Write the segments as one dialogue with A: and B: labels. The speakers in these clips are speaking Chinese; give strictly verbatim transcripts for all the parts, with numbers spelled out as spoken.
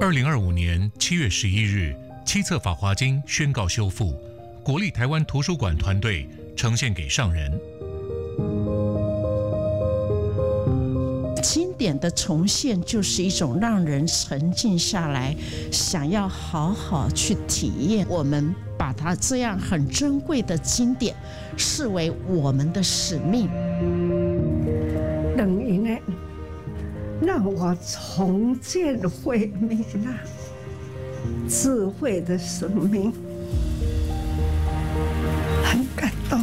A: 二零二五年七月十一日，七册《法华经》宣告修复，国立台湾图书馆团队呈现给上人。
B: 经典的重现就是一种让人沉静下来，想要好好去体验。我们把它这样很珍贵的经典视为我们的使命。
C: 等于呢，让我重建慧命啊，智慧的生命，很感动，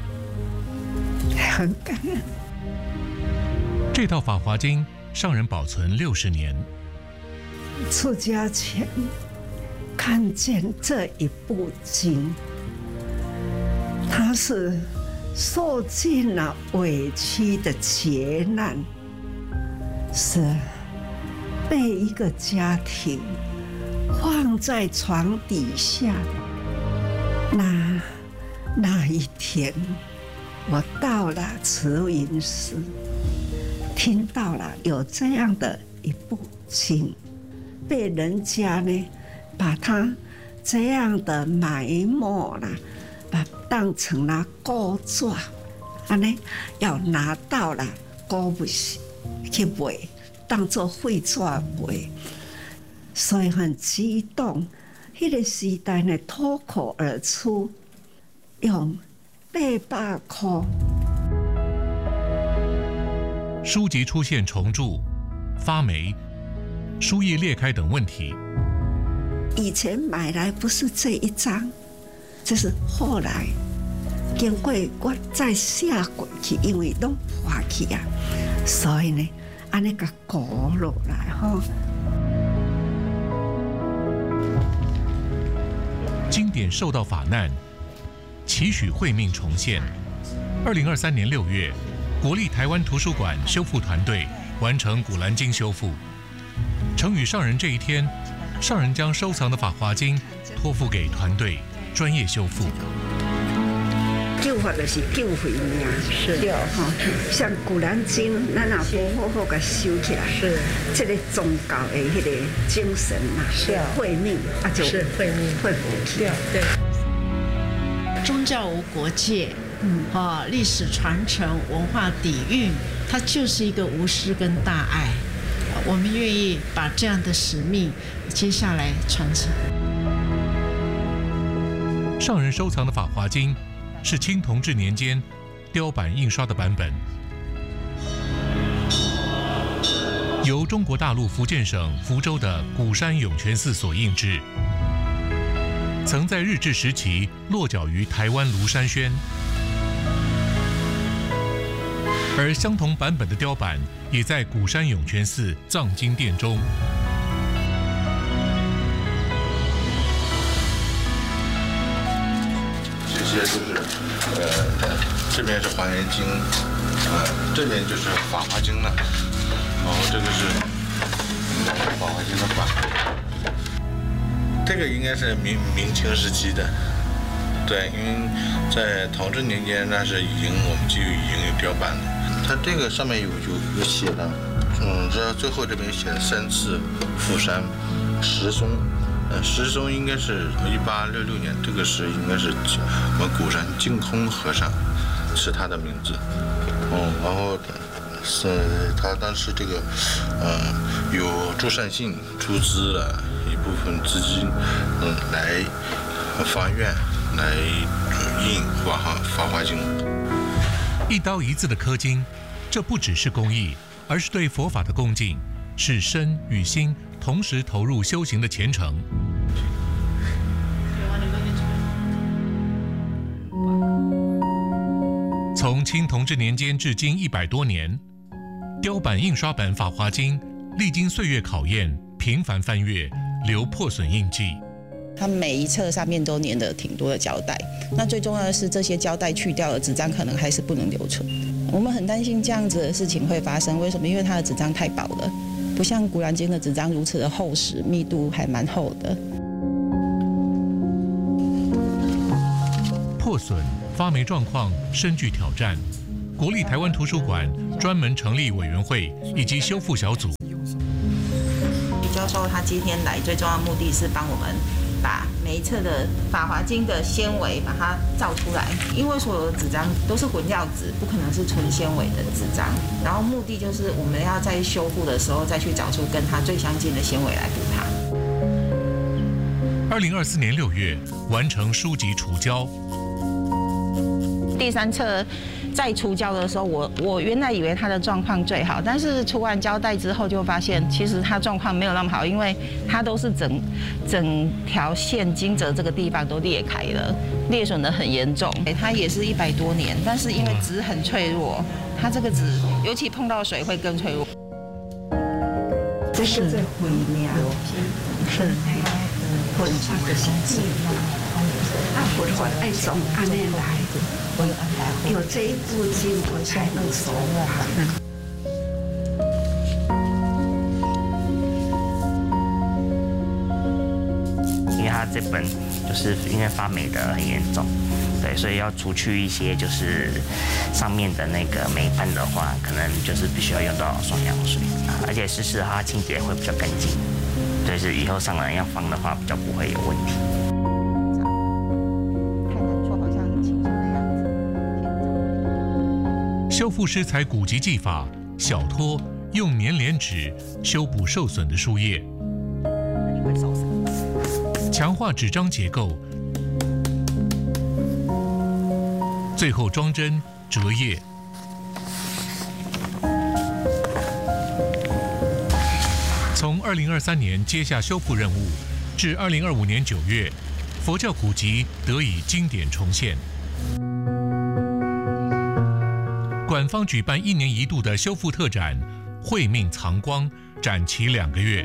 C: 很感恩。
A: 这套《法华经》上人保存六十年。
C: 出家前看见这一部经，它是受尽了委屈的劫难，是被一个家庭放在床底下的。那那一天，我到了慈云寺，听到了有这样的一部经，被人家呢把它这样的埋没了，把当成了古纸，安尼要拿到了古物去卖，当做废纸卖，所以很激动。那个时代呢，脱口而出，用八百块。
A: 书籍出现重铸、发霉、书页裂开等问题。
C: 以前买来不是这一张，这是后来经过我再写过去，因为都破去啊，所以呢，安尼个搞落来哈。
A: 经典受到法难，期许慧命重现。二零二三年六月，国立台湾图书馆修复团队完成《古兰经》修复。成与上人这一天，上人将收藏的《法华经》托付给团队专业修复。
C: 救法就是救慧命，是对哈。像《古兰经》，咱若无好好甲修起来，是这个宗教的迄个精神嘛，是慧命啊，就是慧命会不去。对。
B: 宗教无国界，嗯，啊，历史传承、文化底蕴，它就是一个无私跟大爱。我们愿意把这样的使命接下来传承。
A: 上人收藏的《法华经》是清同治年间雕版印刷的版本，由中国大陆福建省福州的鼓山涌泉寺所印制，曾在日治时期落脚于台湾庐山轩。而相同版本的雕版也在鼓山涌泉寺藏经殿中。
D: 这些就是呃，这边是《华严经》，呃，这边就是《法华经》了。然后这个是《法华经》的版，这个应该是明明清时期的。对，因为在同治年间那是已经我们就已经有雕版了。它这个上面有有有写的，嗯，这最后这边写了三次富山石松，呃，石松应该是一八六六年，这个是应该是我们鼓山净空和尚是他的名字，嗯，然后是他当时这个，呃，有朱善信出资了一部分资金，嗯，来发愿来印法华法华经。
A: 一刀一字的刻经，这不只是工艺，而是对佛法的恭敬，是身与心同时投入修行的虔诚。从清同治年间至今一百多年，雕版印刷版《法华经》历经岁月考验，频繁翻阅，留破损印记。
E: 它每一册上面都粘了挺多的胶带，那最重要的是这些胶带去掉了，纸张可能还是不能留存。我们很担心这样子的事情会发生，为什么？因为它的纸张太薄了，不像《古兰经》的纸张如此的厚实，密度还蛮厚的。
A: 破损、发霉状况深具挑战，国立台湾图书馆专门成立委员会以及修复小组。
E: 教授他今天来最重要的目的是帮我们把每一册的《法华经》的纤维把它造出来，因为所有的纸张都是混料纸，不可能是纯纤维的纸张。然后目的就是我们要在修复的时候再去找出跟它最相近的纤维来补它。
A: 二零二四年六月完成书籍除胶。
E: 第三册在除胶的时候，我我原来以为它的状况最好，但是除完胶带之后就发现，其实它状况没有那么好，因为它都是整整条线惊蛰这个地方都裂开了，裂损得很严重。它也是一百多年，但是因为纸很脆弱，它这个纸尤其碰到水会更脆弱。
C: 这是在毁苗，是混出的形式。啊，佛法爱从安内来，有这一部经我才能说话。
F: 因为它这本就是因为发霉的很严重，对，所以要除去一些就是上面的那个霉斑的话，可能就是必须要用到双氧水，而且湿湿的话清洁会比较干净，所以是以后上人要放的话比较不会有问题。
A: 修复师采古籍技法，小拖用粘连纸修补受损的书页，强化纸张结构，最后装帧折页。从二零二三年接下修复任务，至二零二五年九月，佛教古籍得以经典重现。馆方举办一年一度的修复特展“慧命藏光”，展期两个月。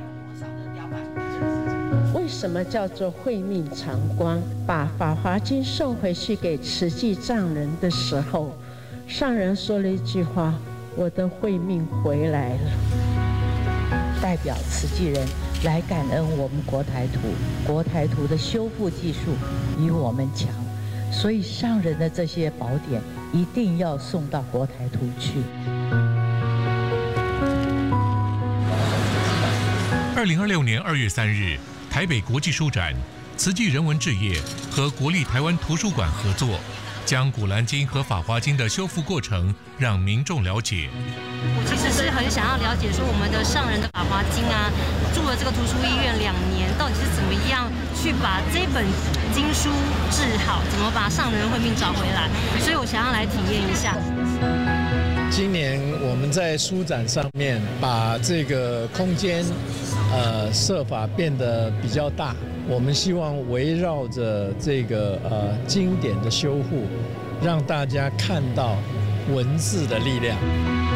G: 为什么叫做慧命藏光？把《法华经》送回去给慈济藏人的时候，上人说了一句话：“我的慧命回来了。”
H: 代表慈济人来感恩我们国台图，国台图的修复技术比我们强，所以上人的这些宝典一定要送到国台图去。
A: 二零二六年二月三日，台北国际书展，慈济人文置业和国立台湾图书馆合作，将《古兰经》和《法华经》的修复过程让民众了解。
I: 我其实是很想要了解，说我们的上人的《法华经》啊，住了这个图书医院两年，到底是怎么样去把这本经书治好，怎么把上人的慧命找回来？所以我想要来体验一下。
J: 今年我们在书展上面把这个空间，呃，设法变得比较大。我们希望围绕着这个呃经典的修复，让大家看到文字的力量。